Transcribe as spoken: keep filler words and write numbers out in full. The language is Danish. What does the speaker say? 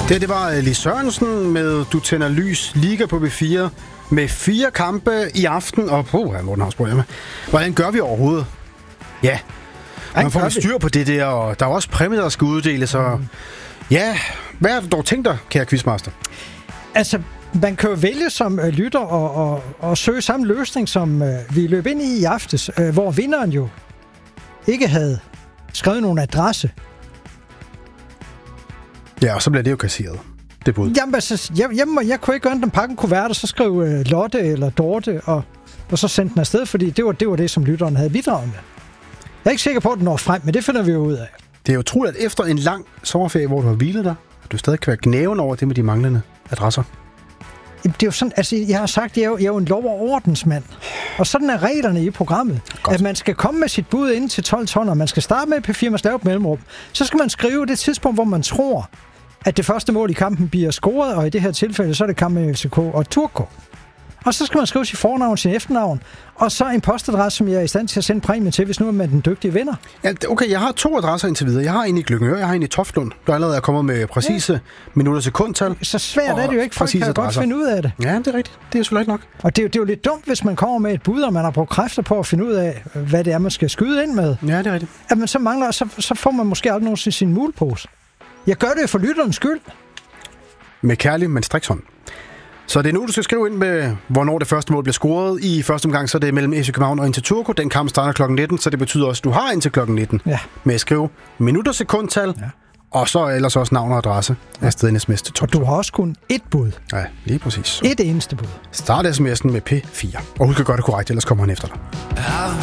Det, det var Lis Sørensen med Du tænder lys, Liga på B fire, med fire kampe i aften, og puh, Morten Hausborg hjemme. Hvordan gør vi overhovedet? Ja, man får styr på det der, og der er også præmier, der skal uddeles, så mm. ja, hvad har du dog tænkt dig, kære quizmaster? Altså, man kan jo vælge som øh, lytter og, og, og søge samme løsning, som øh, vi løb ind i i aftes, øh, hvor vinderen jo ikke havde skrevet nogen adresse. Ja, og så bliver det jo kasseret. Det bud. Jamen, altså, jeg, jeg, jeg, jeg kunne ikke gøre den pakken kuvert, og så skrev øh, Lotte eller Dorte, og, og så sendte den afsted, fordi det var, det var det, som lytteren havde bidraget med. Jeg er ikke sikker på, at den når frem, men det finder vi jo ud af. Det er jo utroligt, at efter en lang sommerferie, hvor du har hvilet dig, at du stadig kan være gnæven over det med de manglende adresser. Det er jo sådan, altså jeg har sagt, jeg er jo, jeg er jo en lov- og ordensmand. Og sådan er reglerne i programmet. Godt. At man skal komme med sit bud ind til tolv ton, og man skal starte med P fire, man skal lave et mellemrum. Så skal man skrive det tidspunkt, hvor man tror, at det første mål i kampen bliver scoret, og i det her tilfælde, så er det kampen med F C K og Turco. Og så skal man skrive sit fornavn, sin efternavn, og så en postadresse, som jeg er i stand til at sende præmien til, hvis nu er man den dygtige vinder. Ja, okay, jeg har to adresser indtil videre. Jeg har en i Gløngør, jeg har en i Toftlund, der allerede er kommet med præcise ja. minutter sekundtal. Så svært er det jo ikke, folk kan jo godt finde ud af det. Ja, det er rigtigt. Det er selvfølgelig ikke nok. Og det er, jo, det er jo lidt dumt, hvis man kommer med et bud, og man har brugt kræfter på at finde ud af, hvad det er, man skal skyde ind med. Ja, det er rigtigt. At man så mangler, så, så får man måske aldrig nogensinde sin mulepose. Jeg gør det for lytterens skyld. Med kærlig, men strikshånd. Så det er nu, du skal skrive ind med, hvornår det første mål bliver scoret. I første omgang, så er det mellem F C København og Inter Turco. Den kamp starter klokken nitten, så det betyder også, at du har indtil klokken nitten. Ja. Med at skrive minutter, sekundtal, ja. og så ellers også navn og adresse ja. afsted en sms til tolv. Og du har også kun ét bud. Ja, lige præcis. Et eneste bud. Start sms'en med P fire. Og husk at gøre det korrekt, ellers kommer han efter dig.